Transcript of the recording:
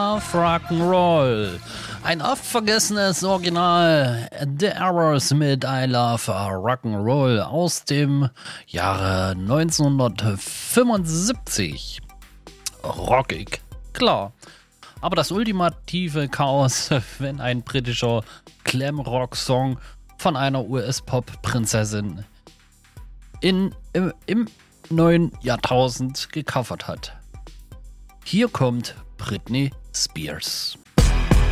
Love Rock'n'Roll. Ein oft vergessenes Original, The Errors mit I Love Rock'n'Roll aus dem Jahre 1975. Rockig, klar. Aber das ultimative Chaos, wenn ein britischer Glam-Rock-Song von einer US-Pop-Prinzessin im neuen Jahrtausend gecovert hat. Hier kommt Britney Spears.